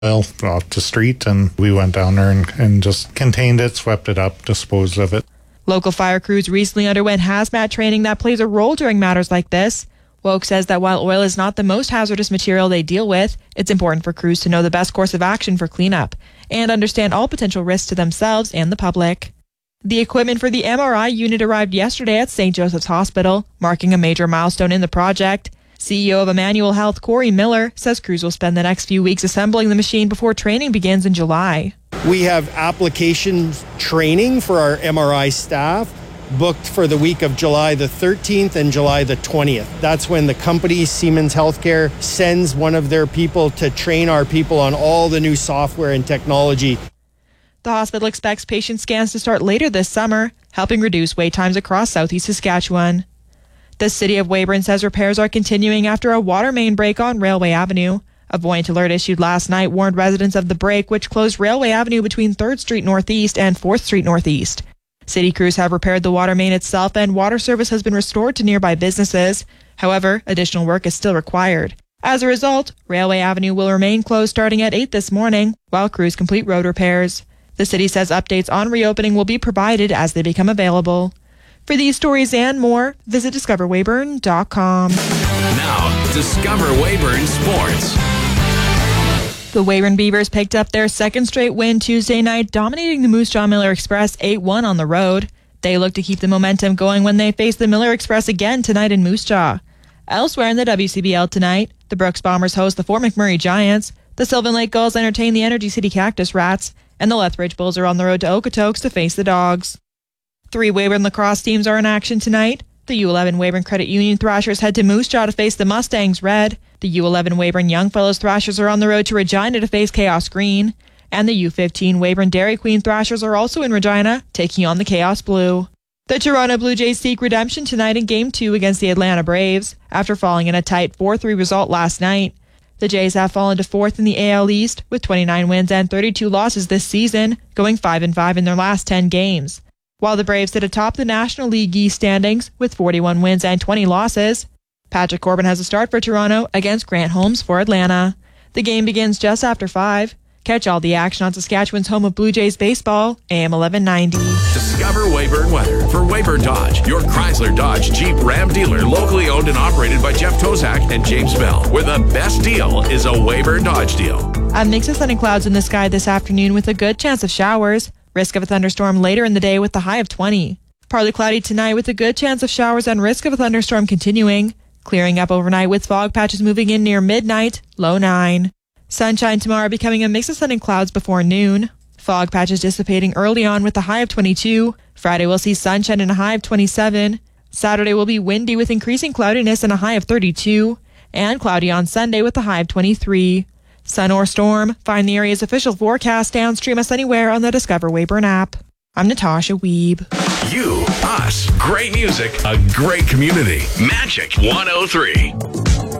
oil off the street, and we went down there and just contained it, swept it up, disposed of it. Local fire crews recently underwent hazmat training that plays a role during matters like this. Woke says that while oil is not the most hazardous material they deal with, it's important for crews to know the best course of action for cleanup and understand all potential risks to themselves and the public. The equipment for the MRI unit arrived yesterday at St. Joseph's Hospital, marking a major milestone in the project. CEO of Emmanuel Health, Corey Miller, says crews will spend the next few weeks assembling the machine before training begins in July. We have application training for our MRI staff booked for the week of July the 13th and July the 20th. That's when the company, Siemens Healthcare, sends one of their people to train our people on all the new software and technology. The hospital expects patient scans to start later this summer, helping reduce wait times across southeast Saskatchewan. The city of Weyburn says repairs are continuing after a water main break on Railway Avenue. A Voyant alert issued last night warned residents of the break, which closed Railway Avenue between 3rd Street Northeast and 4th Street Northeast. City crews have repaired the water main itself, and water service has been restored to nearby businesses. However, additional work is still required. As a result, Railway Avenue will remain closed starting at 8 this morning, while crews complete road repairs. The city says updates on reopening will be provided as they become available. For these stories and more, visit discoverweyburn.com. Now, Discover Weyburn Sports. The Weyburn Beavers picked up their second straight win Tuesday night, dominating the Moose Jaw Miller Express 8-1 on the road. They look to keep the momentum going when they face the Miller Express again tonight in Moose Jaw. Elsewhere in the WCBL tonight, the Brooks Bombers host the Fort McMurray Giants, the Sylvan Lake Gulls entertain the Energy City Cactus Rats, and the Lethbridge Bulls are on the road to Okotoks to face the Dogs. 3 Weyburn lacrosse teams are in action tonight. The U11 Weyburn Credit Union Thrashers head to Moose Jaw to face the Mustangs Red. The U11 Weyburn Youngfellows Thrashers are on the road to Regina to face Chaos Green. And the U15 Weyburn Dairy Queen Thrashers are also in Regina, taking on the Chaos Blue. The Toronto Blue Jays seek redemption tonight in Game 2 against the Atlanta Braves, after falling in a tight 4-3 result last night. The Jays have fallen to 4th in the AL East, with 29 wins and 32 losses this season, going 5-5 in their last 10 games. While the Braves sit atop the National League East standings with 41 wins and 20 losses. Patrick Corbin has a start for Toronto against Grant Holmes for Atlanta. The game begins just after 5. Catch all the action on Saskatchewan's home of Blue Jays baseball, AM 1190. Discover Weyburn weather for Weyburn Dodge, your Chrysler Dodge Jeep Ram dealer, locally owned and operated by Jeff Tozak and James Bell, where the best deal is a Weyburn Dodge deal. A mix of sun and clouds in the sky this afternoon with a good chance of showers. Risk of a thunderstorm later in the day with the high of 20. Partly cloudy tonight with a good chance of showers and risk of a thunderstorm continuing. Clearing up overnight with fog patches moving in near midnight, low 9. Sunshine tomorrow becoming a mix of sun and clouds before noon. Fog patches dissipating early on with a high of 22. Friday will see sunshine and a high of 27. Saturday will be windy with increasing cloudiness and a high of 32. And cloudy on Sunday with a high of 23. Sun or storm, find the area's official forecast and stream us anywhere on the Discover Weyburn app. I'm Natasha Weeb. You, us, great music, a great community. Magic 103.